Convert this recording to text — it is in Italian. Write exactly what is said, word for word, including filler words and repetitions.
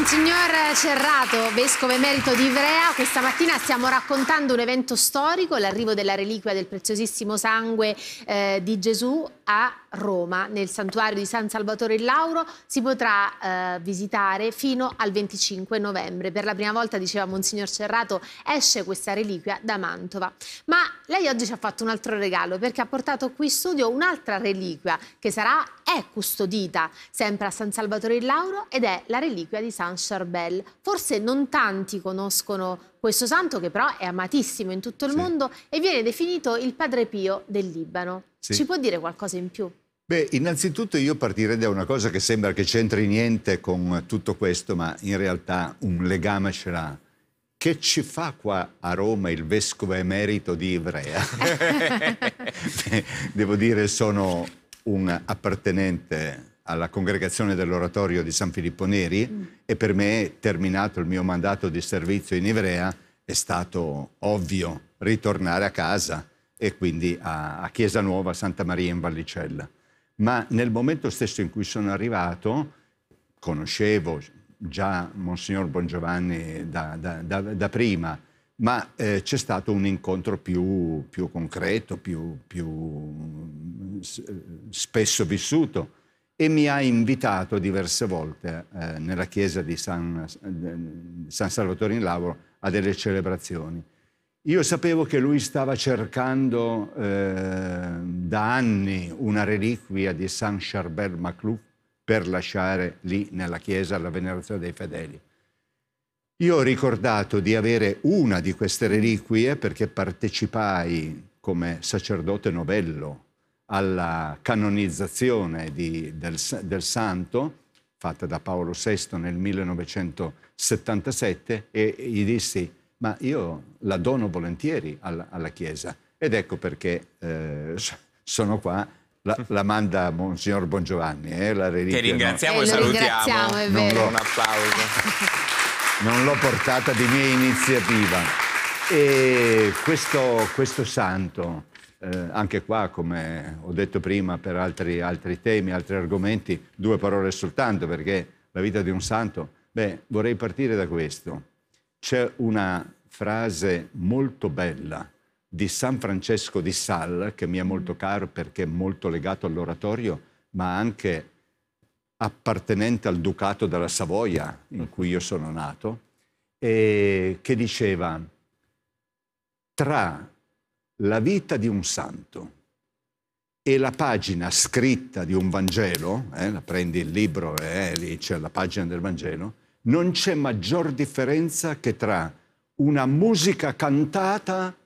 Monsignor Cerrato, vescovo emerito di Ivrea, questa mattina stiamo raccontando un evento storico, l'arrivo della reliquia del preziosissimo sangue eh, di Gesù a Roma, nel santuario di San Salvatore in Lauro. Si potrà eh, visitare fino al venticinque novembre. Per la prima volta, diceva Monsignor Cerrato, esce questa reliquia da Mantova. Ma lei oggi ci ha fatto un altro regalo, perché ha portato qui in studio un'altra reliquia che sarà, è custodita sempre a San Salvatore in Lauro, ed è la reliquia di San Charbel. Forse non tanti conoscono questo santo, che però è amatissimo in tutto il sì. mondo e viene definito il Padre Pio del Libano. Sì. Ci può dire qualcosa in più? Beh, innanzitutto io partirei da una cosa che sembra che c'entri niente con tutto questo, ma in realtà un legame ce l'ha. Che ci fa qua a Roma il vescovo emerito di Ivrea? Devo dire, sono un appartenente alla congregazione dell'oratorio di San Filippo Neri mm. e per me, terminato il mio mandato di servizio in Ivrea, è stato ovvio ritornare a casa e quindi a, a Chiesa Nuova, Santa Maria in Vallicella. Ma nel momento stesso in cui sono arrivato, conoscevo già Monsignor Bongiovanni da, da, da, da prima, ma eh, c'è stato un incontro più, più concreto, più, più spesso vissuto, e mi ha invitato diverse volte eh, nella chiesa di San, San Salvatore in Lauro a delle celebrazioni. Io sapevo che lui stava cercando eh, da anni una reliquia di San Charbel Maclou per lasciare lì nella chiesa alla venerazione dei fedeli. Io ho ricordato di avere una di queste reliquie perché partecipai come sacerdote novello alla canonizzazione di, del, del santo, fatta da Paolo sesto nel millenovecentosettantasette, e gli dissi: ma io la dono volentieri alla, alla Chiesa. Ed ecco perché eh, sono qua. La, la manda Monsignor Bongiovanni, eh, la reliquia. Che ringraziamo no? e eh, salutiamo. Ringraziamo, è non vero. Un applauso. Non l'ho portata di mia iniziativa. E questo, questo santo, eh, anche qua, come ho detto prima, per altri, altri temi, altri argomenti, due parole soltanto, perché la vita di un santo, beh, vorrei partire da questo. C'è una frase molto bella di San Francesco di Sales, che mi è molto caro perché è molto legato all'oratorio, ma anche appartenente al Ducato della Savoia, in cui io sono nato, e che diceva: tra la vita di un santo e la pagina scritta di un Vangelo, eh, la prendi il libro e eh, lì c'è la pagina del Vangelo, non c'è maggior differenza che tra una musica cantata